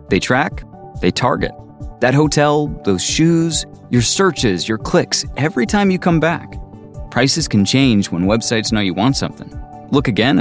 They track, they target. That hotel, those shoes, your searches, your clicks, every time you come back. Prices can change when websites know you want something. Look again